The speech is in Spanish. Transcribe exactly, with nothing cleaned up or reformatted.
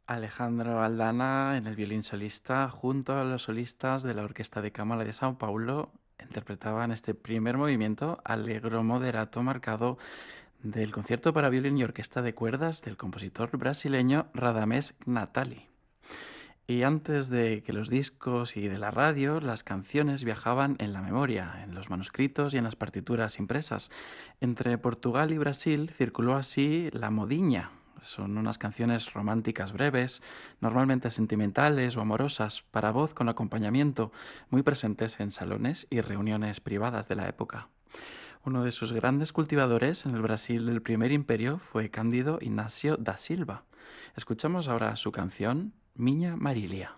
Alejandro Aldana en el violín solista, junto a los solistas de la Orquesta de Cámara de Sao Paulo, interpretaban este primer movimiento allegro moderato marcado del concierto para violín y orquesta de cuerdas del compositor brasileño Radamés Natali. Y antes de que los discos y de la radio, las canciones viajaban en la memoria, en los manuscritos y en las partituras impresas. Entre Portugal y Brasil circuló así la modiña. Son unas canciones románticas breves, normalmente sentimentales o amorosas, para voz con acompañamiento, muy presentes en salones y reuniones privadas de la época. Uno de sus grandes cultivadores en el Brasil del primer imperio fue Cândido Inácio da Silva. Escuchamos ahora su canción Miña Marília.